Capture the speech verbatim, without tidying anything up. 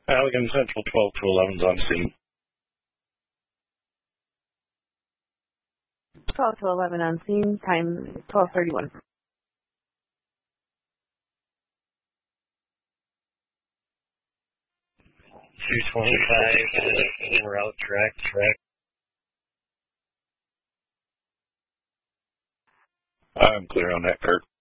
Allegan Central, twelve to eleven's on scene. twelve to eleven on scene, time twelve thirty-one. two twenty-five, we're out track, track. I'm clear on that, Kirk.